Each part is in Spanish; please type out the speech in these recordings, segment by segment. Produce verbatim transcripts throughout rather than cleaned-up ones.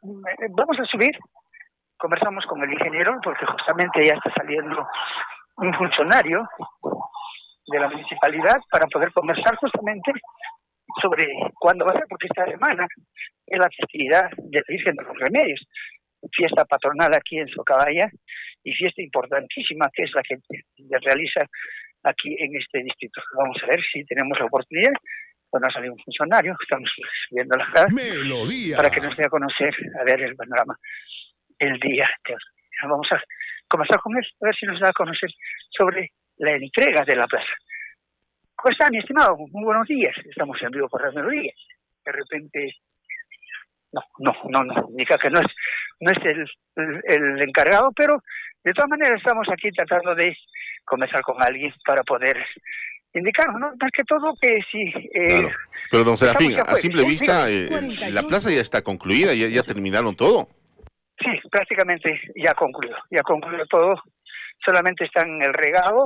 vamos a subir, conversamos con el ingeniero, porque justamente ya está saliendo un funcionario de la municipalidad para poder conversar justamente sobre cuándo va a ser, porque esta semana es la festividad de la Virgen de los Remedios, fiesta patronal aquí en Socabaya y fiesta importantísima que es la que se realiza aquí en este distrito. Vamos a ver si tenemos la oportunidad. Bueno, ha salido un funcionario, estamos viendo la cara Melodía para que nos dé a conocer, a ver el panorama el día. Vamos a conversar con él, a ver si nos da a conocer sobre la entrega de la plaza. ¿Cómo está, mi estimado? Muy buenos días. Estamos en vivo por las melodías. De repente, no, no, no, no, indica que no es, no es el, el, el encargado, pero de todas maneras estamos aquí tratando de conversar con alguien para poder indicar, ¿no? Más que todo que si... Eh, claro. Pero, don Serafín, a simple ¿sí? vista, eh, la plaza ya está concluida, ya, ya terminaron todo. Sí, prácticamente ya concluyó, ya concluyó todo. Solamente están en el regado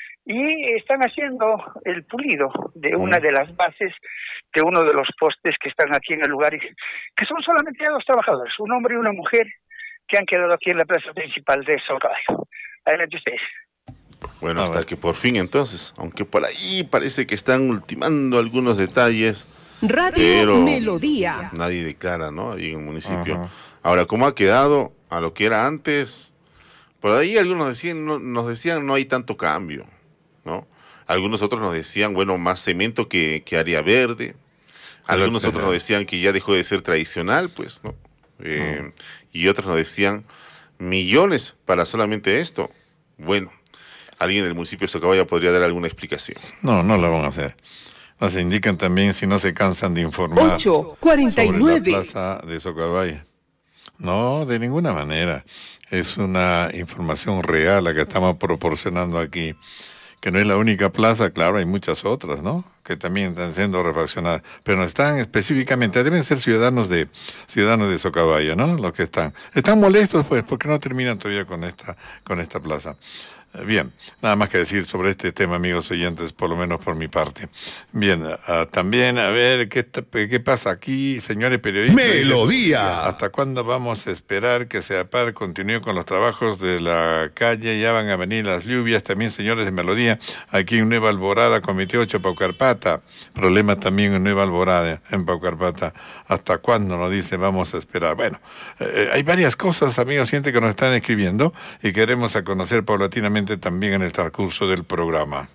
y están haciendo el pulido de una de las bases de uno de los postes que están aquí en el lugar, y que son solamente dos trabajadores, un hombre y una mujer, que han quedado aquí en la plaza principal de Socabaya. Adelante ustedes. Bueno, hasta que por fin entonces, aunque por ahí parece que están ultimando algunos detalles, Radio pero Melodía. nadie declara, ¿no? Ahí en el municipio. Ajá. Ahora, ¿cómo ha quedado a lo que era antes? Por ahí algunos decían, no, nos decían no hay tanto cambio, ¿no? Algunos otros nos decían, bueno, más cemento que, que área verde. Algunos otros nos decían que ya dejó de ser tradicional, pues, ¿no? Eh, uh-huh. Y otros nos decían millones para solamente esto. Bueno, alguien del municipio de Socabaya podría dar alguna explicación. No, no la van a hacer. Nos indican también, si no se cansan de informar, ocho cuarenta y nueve sobre la plaza de Socabaya. No, de ninguna manera. Es una información real la que estamos proporcionando aquí, que no es la única plaza, claro, hay muchas otras, ¿no?, que también están siendo refaccionadas, pero no están específicamente, deben ser ciudadanos de ciudadanos de Socabaya, ¿no?, los que están. Están molestos, pues, porque no terminan todavía con esta, con esta plaza. Bien, nada más que decir sobre este tema, amigos oyentes, por lo menos por mi parte. Bien, uh, también, a ver, ¿qué, ¿qué pasa aquí, señores periodistas? Melodía. ¿Hasta cuándo vamos a esperar que SEAPAR continúe con los trabajos de la calle? Ya van a venir las lluvias, también, señores de Melodía, aquí en Nueva Alborada, Comité ocho, Paucarpata. Problema también en Nueva Alborada, en Paucarpata. ¿Hasta cuándo nos dice vamos a esperar? Bueno, eh, hay varias cosas, amigos oyentes, que nos están escribiendo y queremos a conocer paulatinamente también en el transcurso del programa.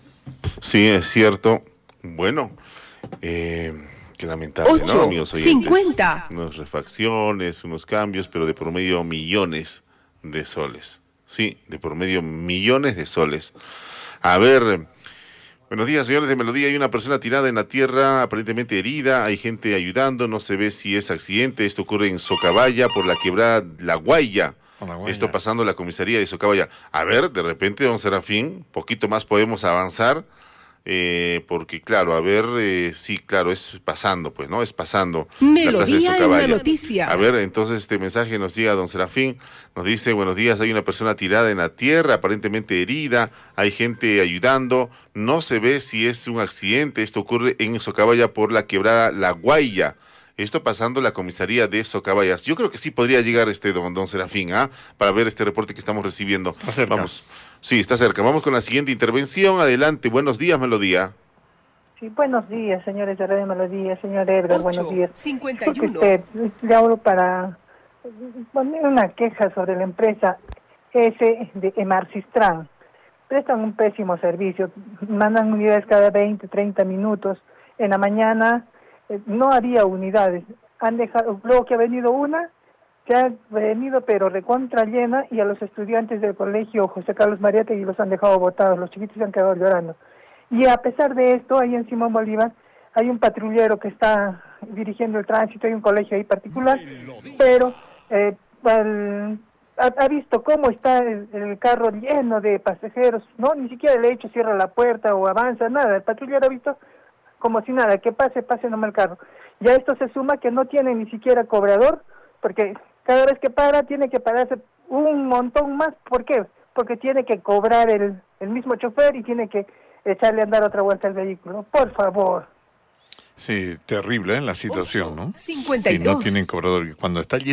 Sí, es cierto. Bueno, eh, qué lamentable, ocho, ¿no, amigos oyentes? cincuenta Unas refacciones, unos cambios, pero de por medio millones de soles. Sí, de por medio millones de soles. A ver, buenos días, señores de Melodía. Hay una persona tirada en la tierra, aparentemente herida. Hay gente ayudando, no se ve si es accidente. Esto ocurre en Socabaya, por la quebrada La Guaya. Esto pasando en la comisaría de Socabaya. A ver, de repente, don Serafín, poquito más podemos avanzar, eh, porque claro, a ver, eh, sí, claro, es pasando, pues, ¿no? Es pasando Melodía la plaza de Socabaya. En la noticia. A ver, entonces este mensaje nos llega a don Serafín, nos dice, buenos días, hay una persona tirada en la tierra, aparentemente herida, hay gente ayudando, no se ve si es un accidente, esto ocurre en Socabaya por la quebrada La Guaya. Esto pasando la comisaría de Socabayas. Yo creo que sí podría llegar este don, don Serafín, ¿ah? Para ver este reporte que estamos recibiendo. Está cerca. Vamos. Sí, está cerca. Vamos con la siguiente intervención. Adelante. Buenos días, Melodía. Sí, buenos días, señores de Radio Melodía, señor Edgar, ocho, buenos días. cincuenta y uno Usted, le hablo para poner una queja sobre la empresa S de Emarcistran. Prestan un pésimo servicio, mandan unidades cada veinte, treinta minutos. En la mañana no había unidades, han dejado, luego que ha venido una, que ha venido pero recontra llena, y a los estudiantes del colegio José Carlos Mariátegui los han dejado botados, los chiquitos se han quedado llorando. Y a pesar de esto, ahí en Simón Bolívar hay un patrullero que está dirigiendo el tránsito, hay un colegio ahí particular, pero eh, el, ha, ha visto cómo está el, el carro lleno de pasajeros, no, ni siquiera le ha hecho cierra la puerta o avanza, nada, el patrullero ha visto como si nada, que pase, pase nomás el carro. Ya esto se suma que no tiene ni siquiera cobrador, porque cada vez que para tiene que pararse un montón más. ¿Por qué? Porque tiene que cobrar el, el mismo chofer y tiene que echarle a andar otra vuelta al vehículo. Por favor. Sí, terrible, ¿eh? La situación, ¿no? cincuenta y dos Si no tienen cobrador, cuando está